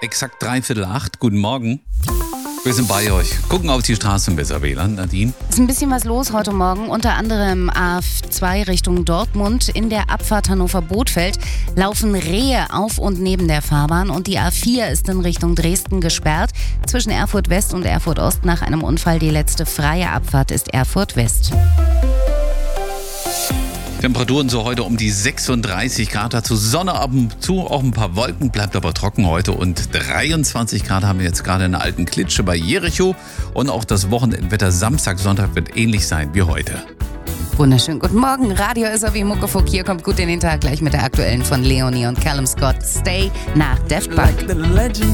Exakt 7:45. Guten Morgen. Wir sind bei euch. Gucken auf die Straßen besser, WLAN. Nadine? Ist ein bisschen was los heute Morgen, unter anderem A2 Richtung Dortmund. In der Abfahrt Hannover-Bothfeld laufen Rehe auf und neben der Fahrbahn und die A4 ist in Richtung Dresden gesperrt. Zwischen Erfurt West und Erfurt Ost nach einem Unfall. Die letzte freie Abfahrt ist Erfurt West. Temperaturen so heute um die 36 Grad. Dazu Sonne ab und zu, auch ein paar Wolken, bleibt aber trocken heute. Und 23 Grad haben wir jetzt gerade in der alten Klitsche bei Jericho. Und auch das Wochenendwetter Samstag, Sonntag wird ähnlich sein wie heute. Wunderschön. Guten Morgen. Radio ist wie Muckefuck. Hier kommt gut in den Tag gleich mit der aktuellen von Leonie und Callum Scott. Stay nach Daft Punk.